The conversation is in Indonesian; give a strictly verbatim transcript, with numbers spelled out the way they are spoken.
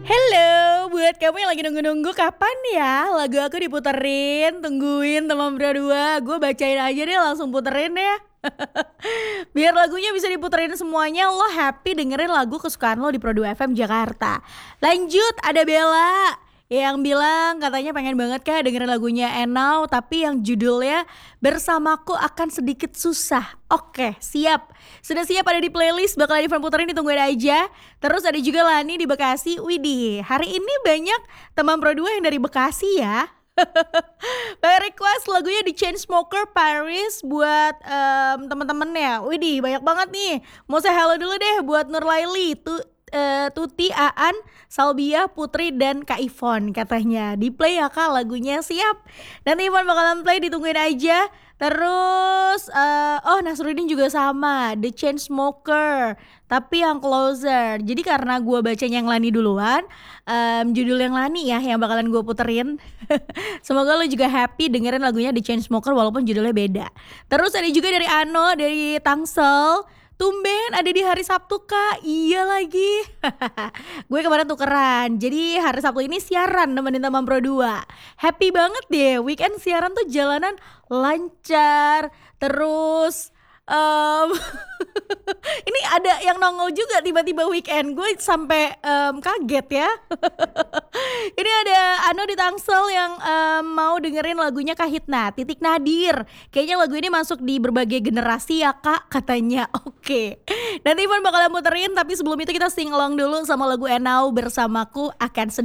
Halo, buat kamu yang lagi nunggu-nunggu kapan ya lagu aku diputerin, tungguin teman berdua, gue bacain aja deh langsung puterin ya. Biar lagunya bisa diputerin semuanya, lo happy dengerin lagu kesukaan lo di Pro dua F M Jakarta. Lanjut, ada Bella yang bilang katanya pengen banget kak dengerin lagunya Enau, tapi yang judulnya Bersamaku Akan Sedikit Susah. Oke, siap. Sudah siap ada di playlist, bakal di puterin, ditungguin aja. Terus ada juga Lani di Bekasi. Widih, hari ini banyak teman Pro dua yang dari Bekasi ya. Banyak request lagunya di Chainsmoker Paris buat um, temen-temennya. Widih, banyak banget nih. Mau saya hello dulu deh buat Nur Laili, tu, uh, Tuti, Aan, Salbia, Putri, dan Kak Ivon katanya. Di play ya kak lagunya, siap. Nanti Ivon bakalan play, ditungguin aja. Terus uh, oh Nasruddin juga sama, The Chainsmoker, tapi yang Closer. Jadi karena gue bacanya yang Lani duluan, um, judul yang Lani ya yang bakalan gue puterin. Semoga lo juga happy dengerin lagunya The Chainsmoker walaupun judulnya beda. Terus ada juga dari Ano dari Tangsel. Tumben ada di hari Sabtu kak. Iya lagi. Gue kemarin tukeran. Jadi hari Sabtu ini siaran nemenin teman Pro dua. Happy banget deh. Weekend siaran tuh jalanan lancar. Terus um, ini ada yang nongol juga tiba-tiba weekend. Gue sampai um, kaget ya. Ini ada Ano di Tangsel yang um, mau dengerin lagunya Kahitna, Titik Nadir. Kayaknya lagu ini masuk di berbagai generasi ya kak, katanya. Oke, nanti Ivan bakalan muterin, tapi sebelum itu kita sing along dulu sama lagu Enau Bersamaku Akan Sedikit